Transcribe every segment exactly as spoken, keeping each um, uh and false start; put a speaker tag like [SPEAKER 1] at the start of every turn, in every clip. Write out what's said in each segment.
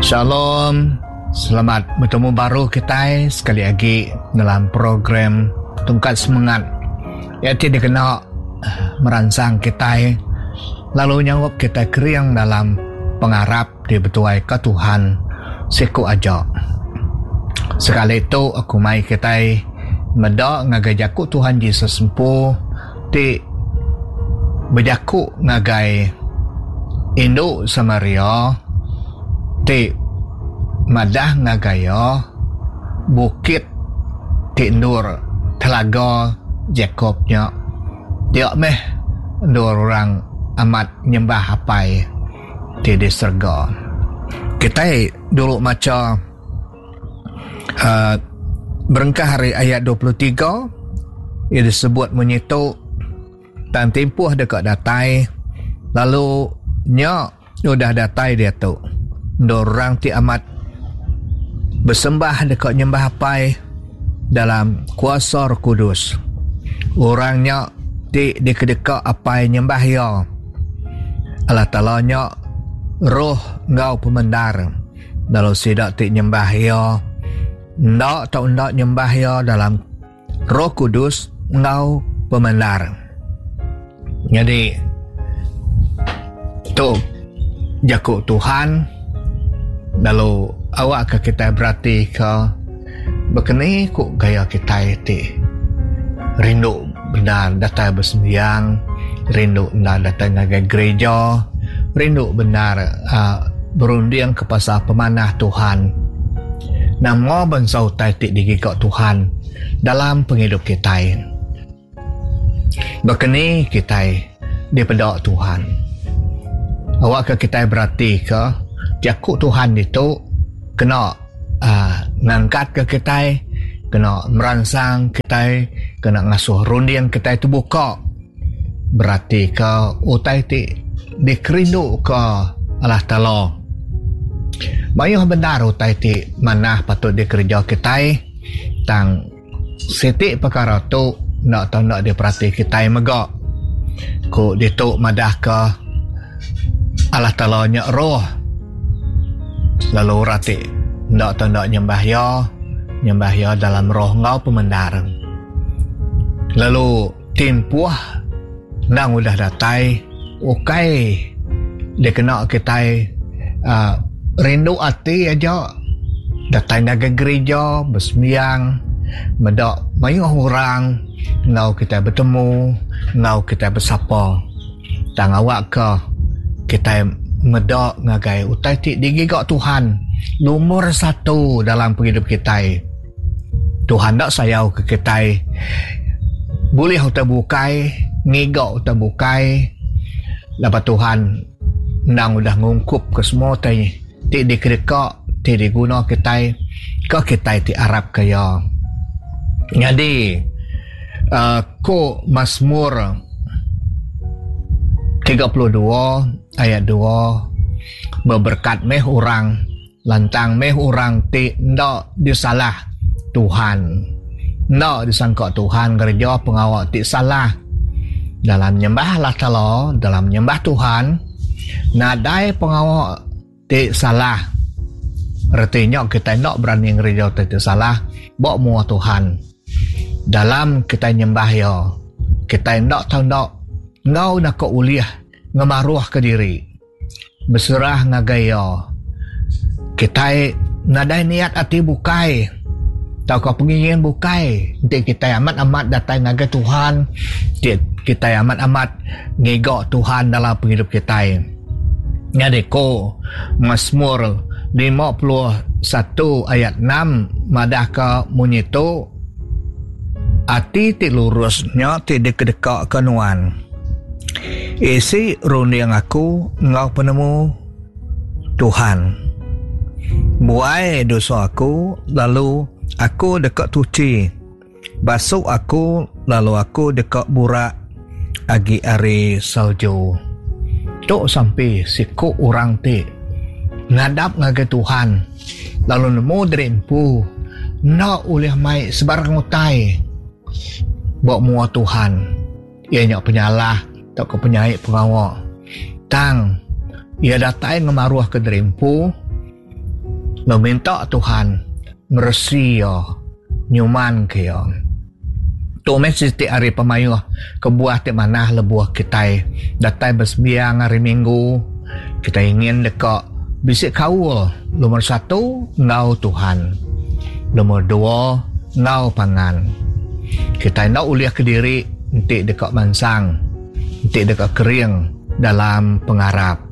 [SPEAKER 1] Shalom, selamat bertemu baru kita sekali lagi dalam program Tungkat Semangat. Iaitu dikenal merangsang kita lalu nyawab kita keriang dalam pengarap di betuai ke Tuhan siku aja. Sekali itu aku mai kita medok ngagajaku Tuhan Yesus sempuh ti berjaku ngagai induk Samaria ti madah ngagayo bukit tindur telaga Jakobnya dia meh dua orang amat nyembah apai ti di surga. Kita dulu maca uh, berengkah hari ayat dua puluh tiga ia disebut menyitu dan tempuh dekat datai lalu nya udah datai dia tu dorang ti amat bersembah dekat nyembah apai dalam kuasa Roh Kudus. Orangnya ti dekat-dekat apai nyembah ya. Allah Ta'ala nya roh ngau pemendar. Dalam sidak ti nyembah ya. Ndak tau ndak nyembah ya dalam Roh Kudus ngau pemendar. Jadi tu jaku Tuhan lalu awak ke kita berarti ke berkenai kok gaya kita itu rindu benar datang bersembahyang, rindu benar datang ke gereja, rindu benar uh, berunding ke pasal pemanah Tuhan. Nama bangsa utai digigak Tuhan dalam penghidup kita. Berkenai kita daripada Tuhan. Awak ke kita berarti ke jakuk Tuhan itu kena uh, ngangkat ke kita, kena merangsang kita, kena ngasuh rundian kita itu buka. Berarti ke utai ti dikerindu ke Allah Ta'ala. Banyak benar utai ti mana patut dikerja kita tang siti perkara tu nak tahu nak diperhati kita megak. Ku dituk madah ke Allah Ta'ala nya roh lalu rati ndak tahu ndak nyembah ya nyembah ya dalam roh ngau pemendar lalu timpuh nang udah datai ukai dia kena kita uh, rindu hati aja datang ke gereja bersembahyang medak banyak orang ngau kita bertemu ngau kita bersapa tang awak ke kita medak ngagai utai ti digigak Tuhan nomor satu dalam penghidup kita. Tuhan tak sayau ke kita boleh utai bukai ngigak utai bukai lepas Tuhan nang udah ngungkup ke semua ti ti dikedekak ti diguna kita ke kita ti Arab kaya. Jadi uh, ko Mazmur tiga puluh dua ayat dua berberkat meh orang lantang meh orang ti ndak disalah Tuhan ndak disangka Tuhan gereja pengawal ti salah dalam nyembah Allah Ta'ala dalam nyembah Tuhan nadai pengawal ti salah artinya kita ndak berani gereja ti salah bawa mua Tuhan dalam kita nyembah ya kita ndak tahu ndak ngau nak ke uliah ngemaruah ke diri berserah ngagaya kita nadai niat hati bukai tau kau pengingin bukai nanti kita amat-amat datang ngagai Tuhan kita amat-amat ngegok Tuhan dalam penghidup kita. Jadi ko Mazmur lima puluh satu ayat enam madah ke munyitu ati ti lurusnya ti dekat-dekat kenuan isi rundiang aku ngau penemu Tuhan buai dosa aku lalu aku dekat tuci basuh aku lalu aku dekat burak agi ari salju tok sampai siku orang ti ngadap ngagai Tuhan lalu nemu derimpu nak oleh mai sebarang utai bawa mua Tuhan ianya penyalah tak ke penyait pengawak tang ia datai ngemaruah ke derimpu lo minta Tuhan meresi yo nyuman ke yo tu mesti ti hari pemayu kebuah ti manah lebuah kita datai bersembiang hari minggu kita ingin dekat bisik kawul. Nomor satu ngau Tuhan, nomor dua ngau pangan. Kita nak uliah ke diri nanti dekat mansang, nanti dekat kering dalam pengarap.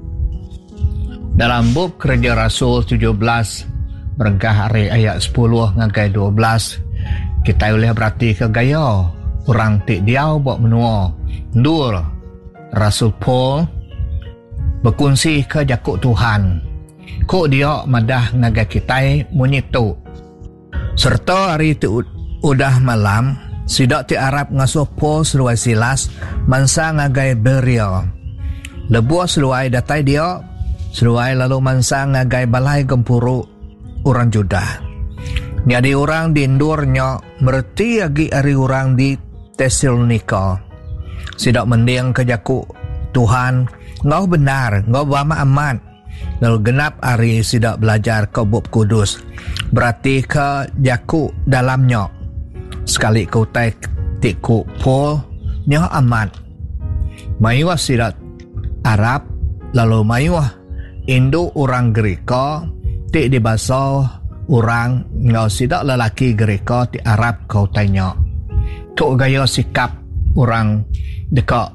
[SPEAKER 1] Dalam bab Kerja Rasul tujuh belas berengkah hari ayat sepuluh ngagai dua belas kita boleh berarti ke gaya orang tik diau buat menua ndur Rasul Paul berkongsi ke jakuk Tuhan kok dia madah ngagai kita munyitu serta hari tu udah malam sidak ti Arab ngasuh Paul seluai Silas mansa ngagai Beria lebuah seluai datai dia seluai lalu mansa ngagai balai gempuru orang Judah. Jadi orang di Indurnya berarti lagi hari orang di Tesalonika. Sidak mendiang ke jaku Tuhan, ngau benar, ngau bama amat. Lalu genap hari sidak belajar ke bab kudus. Berarti ke jaku dalamnya. Sekali kau tai tiku Paul, nya amat. Mayuah sidak Arab, lalu mayuah Indo orang Greka, tik di bahasa orang ngau sidak lelaki Greka di Arab kau tanya tu gaya sikap orang dekat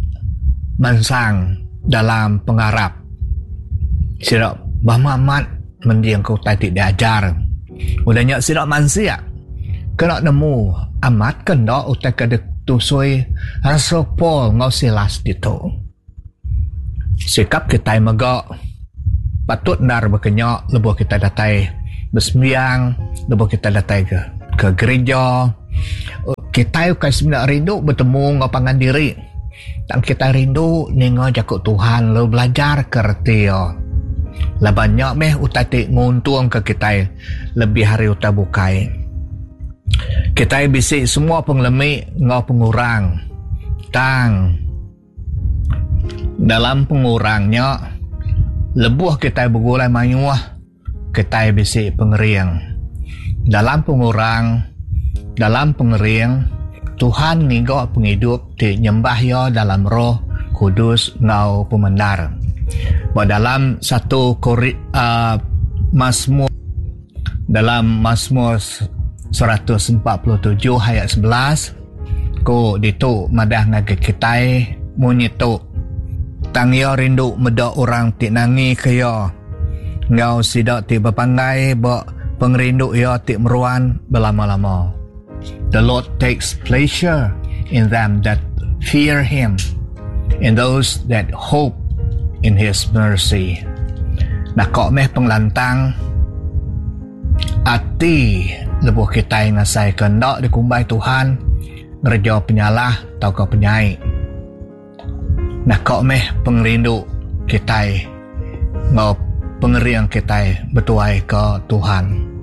[SPEAKER 1] mansang dalam pengarap sidak bahmamat mendiang kau tak diajar udahnya sidak mansia kena nemu amat kena utai kada tusui Rasul Paul ngau Silas itu sikap kita megak patut nar berkenyak lebuh kita datai bersembiang lepas kita datang ke ke gereja kita kan sebenarnya rindu bertemu ngapangan diri dan kita rindu ningo jakuk Tuhan lo belajar kerti yo lah banyak meh utati nguntung ke kita lebih hari uta bukai kita bisik semua penglemi ngau pengurang tang dalam pengurangnya lebuh kita bergulai mayuah kita bisik pengeriang dalam pengurang dalam pengeriang Tuhan nigo penghidup di nyembah yo dalam roh kudus ngau pemendar dalam satu kori, uh, Mazmur dalam Mazmur seratus empat puluh tujuh ayat sebelas ko ditu madah ngage kita munyitu tang yo rindu meda orang tik nangi ke yo ngau sidak ti berpanggai bak pengerindu ia ti meruan berlama-lama. The Lord takes pleasure in them that fear Him, in those that hope in His mercy. Nak kok meh penglantang ati lebuh kita yang nasai kendak dikumbai Tuhan ngerja penyalah atau ke penyai. Nak kok meh pengerindu kita ngau pengeriang kita bertuai ke Tuhan.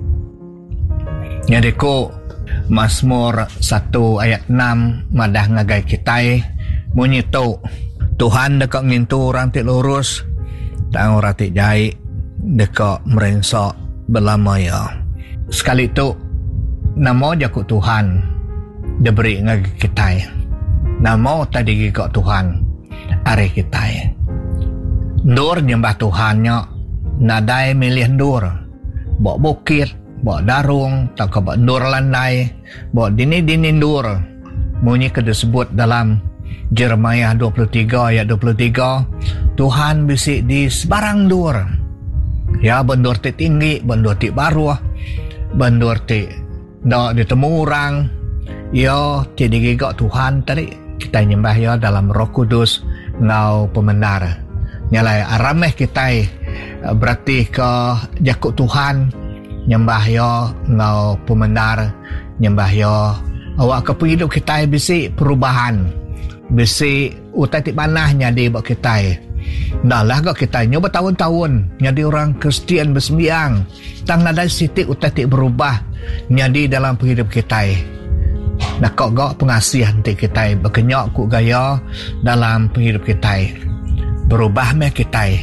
[SPEAKER 1] Jadi ko Mazmur satu ayat enam madah ngagai kita munyitu Tuhan dekat ngintu orang tik lurus dan orang tik jahit dekat merensok berlamanya. Sekali tu nama jakuk Tuhan diberi ngagai kita nama tadi gigak Tuhan hari kita ndur nyembah Tuhannya nadai milih ndur bawa bukit bawa darung tak ke bawa ndur landai bawa dini-dini ndur bunyi ke disebut dalam Jeremiah dua puluh tiga ayat dua puluh tiga Tuhan bisik di sebarang ndur ya bendur ti tinggi bendur ti baru bendur ti dak ditemu orang ya ti digigak Tuhan tadi kita nyembah ya dalam Roh Kudus ngau pembenar nyalai arameh kita berarti ke jakuk Tuhan nyembah yo ngau pembenar nyembah yo awak ke penghidup kita bisi perubahan bisi utai tik panah nyadi buat kita dah lah kok kita nyoba tahun-tahun nyadi orang Kristian bersembiang tang nada sitik utai tik berubah nyadi dalam penghidup kita nak kok gak pengasihan tik kita berkenyak ku gaya dalam penghidup kita berubah meh kita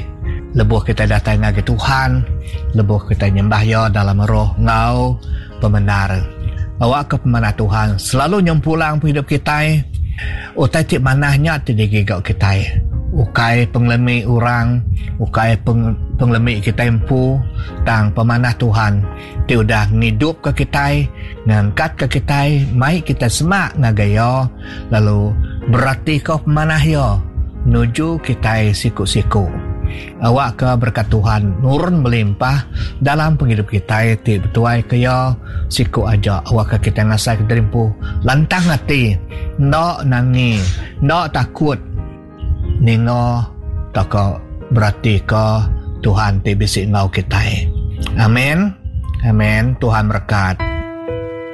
[SPEAKER 1] lebuh kita datang ngagi Tuhan, lebuh kita nyembah yo dalam roh ngau pembenar. Awak ke pemanah Tuhan selalu nyempulang hidup kita. Utai tik manahnya tidak gigau kita. Ukai penglemi orang, ukai peng, penglemi kita empu tang pemanah Tuhan ti udah ngidup ke kita, ngangkat ke kita, mai kita semak ngagayo, lalu berarti kau pemanah yo nuju kita siku-siku. Awak ke berkat Tuhan nurun melimpah dalam penghidup kita ti betuai ke yo siku aja awak ke kita ngasai ke derimpu lantang hati, ndok nangi, ndok takut ningo tako berarti ko Tuhan ti bisi ngau kita. Amin. Amin. Tuhan berkat.